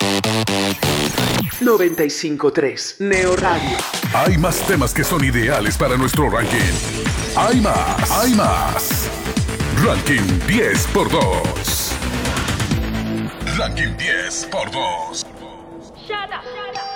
95.3 Neo Radio. Hay más temas que son ideales para nuestro ranking. Hay más, hay más. Ranking 10 por 2. Ranking 10 por 2. Shut up.